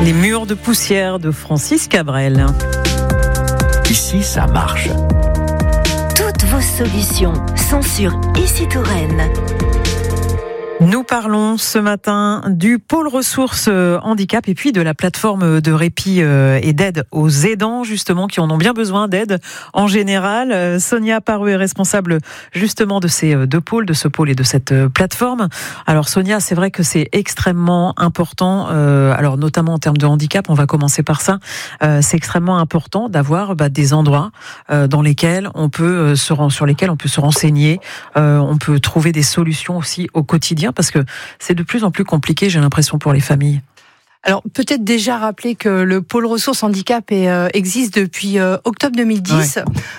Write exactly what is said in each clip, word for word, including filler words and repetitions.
Les murs de poussière de Francis Cabrel. Ici, ça marche. Toutes vos solutions sont sur Ici Touraine. Nous parlons ce matin du pôle ressources handicap et puis de la plateforme de répit et d'aide aux aidants, justement, qui en ont bien besoin d'aide en général. Sonia Parru est responsable justement de ces deux pôles, de ce pôle et de cette plateforme. Alors Sonia, c'est vrai que c'est extrêmement important, euh, alors notamment en termes de handicap, on va commencer par ça, euh, c'est extrêmement important d'avoir bah, des endroits euh, dans lesquels on peut se, sur lesquels on peut se renseigner, euh, on peut trouver des solutions aussi au quotidien, parce que c'est de plus en plus compliqué, j'ai l'impression, pour les familles. Alors peut-être déjà rappeler que le pôle ressources handicap est, euh, existe depuis euh, octobre deux mille dix, ouais.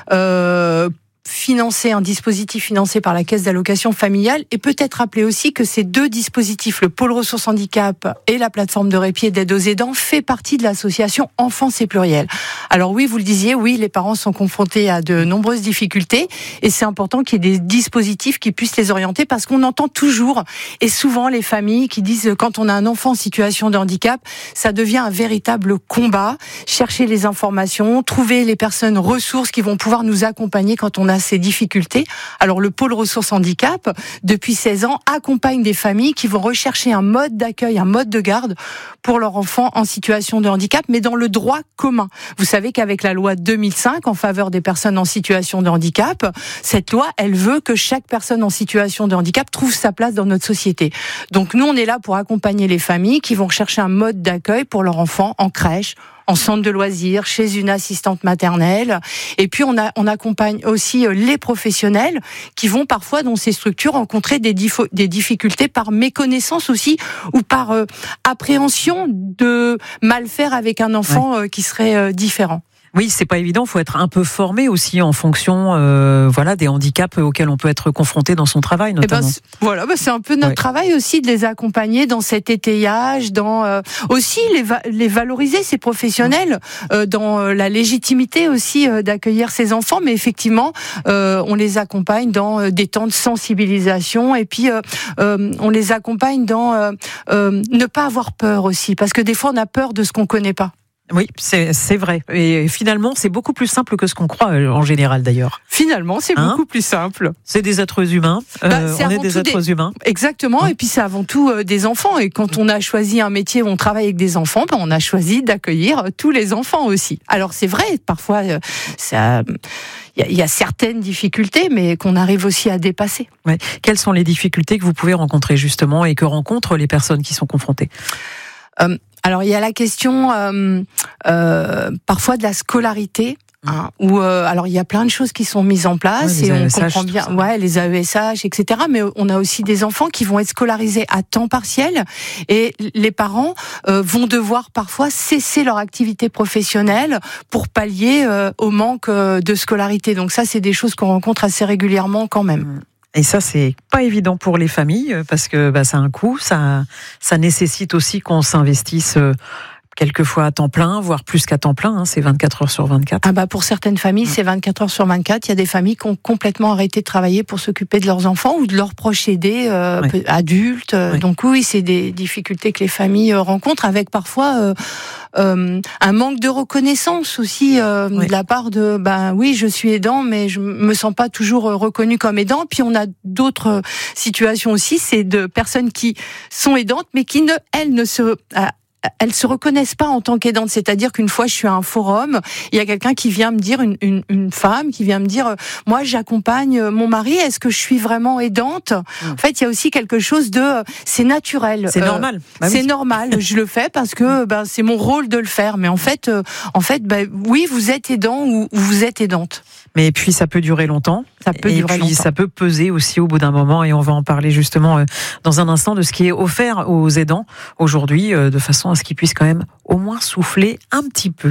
euh, financé, un dispositif financé par la Caisse d'allocation familiale, et peut-être rappeler aussi que ces deux dispositifs, le pôle ressources handicap et la plateforme de répit et d'aide aux aidants, fait partie de l'association Enfants c'est pluriel. Alors oui, vous le disiez, oui, les parents sont confrontés à de nombreuses difficultés et c'est important qu'il y ait des dispositifs qui puissent les orienter, parce qu'on entend toujours et souvent les familles qui disent quand on a un enfant en situation de handicap, ça devient un véritable combat, chercher les informations, trouver les personnes ressources qui vont pouvoir nous accompagner quand on a ces difficultés. Alors le pôle ressources handicap, depuis seize ans, accompagne des familles qui vont rechercher un mode d'accueil, un mode de garde pour leur enfant en situation de handicap, mais dans le droit commun. Vous savez qu'avec la loi deux mille cinq en faveur des personnes en situation de handicap, cette loi, elle veut que chaque personne en situation de handicap trouve sa place dans notre société. Donc nous, on est là pour accompagner les familles qui vont rechercher un mode d'accueil pour leur enfant en crèche, en centre de loisirs, chez une assistante maternelle. Et puis, on, a, on accompagne aussi les professionnels qui vont parfois, dans ces structures, rencontrer des, dif- des difficultés par méconnaissance aussi, ou par euh, appréhension de mal faire avec un enfant ouais. euh, qui serait euh, différent. Oui, c'est pas évident. Il faut être un peu formé aussi en fonction, euh, voilà, des handicaps auxquels on peut être confronté dans son travail, notamment. Et ben, c'est, voilà, ben c'est un peu notre ouais. travail aussi de les accompagner dans cet étayage, dans euh, aussi les, va- les valoriser, ces professionnels, euh, dans euh, la légitimité aussi euh, d'accueillir ces enfants. Mais effectivement, euh, on les accompagne dans euh, des temps de sensibilisation, et puis euh, euh, on les accompagne dans euh, euh, ne pas avoir peur aussi, parce que des fois on a peur de ce qu'on connaît pas. Oui, c'est, c'est vrai. Et finalement, c'est beaucoup plus simple que ce qu'on croit, en général, d'ailleurs. Finalement, c'est hein beaucoup plus simple. C'est des êtres humains. Bah, euh, on est des êtres des... humains. Exactement. Hein. Et puis, c'est avant tout euh, des enfants. Et quand on a choisi un métier où on travaille avec des enfants, bah, on a choisi d'accueillir tous les enfants aussi. Alors, c'est vrai, parfois, euh, ça... Il y, y a certaines difficultés, mais qu'on arrive aussi à dépasser. Ouais. Quelles sont les difficultés que vous pouvez rencontrer, justement, et que rencontrent les personnes qui sont confrontées ? euh, Alors, il y a la question, euh, euh, parfois, de la scolarité. Hein, où euh, alors il y a plein de choses qui sont mises en place ouais, et on comprend bien, ouais, les A E S H, et cetera. Mais on a aussi des enfants qui vont être scolarisés à temps partiel et les parents euh, vont devoir parfois cesser leur activité professionnelle pour pallier euh, au manque euh, de scolarité. Donc ça, c'est des choses qu'on rencontre assez régulièrement quand même. Et ça, c'est pas évident pour les familles parce que bah, ça a un coût, ça, ça nécessite aussi qu'on s'investisse. Euh, quelquefois à temps plein, voire plus qu'à temps plein, hein, c'est vingt-quatre heures sur vingt-quatre. Ah bah pour certaines familles, mmh. c'est vingt-quatre heures sur vingt-quatre. Il y a des familles qui ont complètement arrêté de travailler pour s'occuper de leurs enfants ou de leurs proches aidés, euh, oui. adultes. Oui. Donc oui, c'est des difficultés que les familles rencontrent, avec parfois euh, euh, un manque de reconnaissance aussi euh, oui. de la part de, ben oui, je suis aidant, mais je me sens pas toujours reconnu comme aidant. Puis on a d'autres situations aussi, c'est de personnes qui sont aidantes, mais qui ne, elles, ne se euh, elles se reconnaissent pas en tant qu'aidantes. C'est-à-dire qu'une fois, je suis à un forum, il y a quelqu'un qui vient me dire, une, une, une femme qui vient me dire, euh, moi, j'accompagne mon mari, est-ce que je suis vraiment aidante ? mmh. En fait, il y a aussi quelque chose de, euh, c'est naturel. C'est euh, normal. Bah c'est oui. normal. Je le fais parce que ben, c'est mon rôle de le faire. Mais en fait, euh, en fait, ben, oui, vous êtes aidant ou vous êtes aidante. Mais puis, ça peut durer longtemps. Ça peut et durer puis, longtemps. Ça peut peser aussi au bout d'un moment. Et on va en parler justement euh, dans un instant de ce qui est offert aux aidants aujourd'hui, euh, de façon à ce qu'ils puissent quand même au moins souffler un petit peu.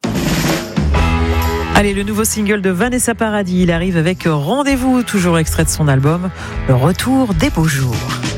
Allez, le nouveau single de Vanessa Paradis, il arrive avec Rendez-vous, toujours extrait de son album Le Retour des Beaux Jours.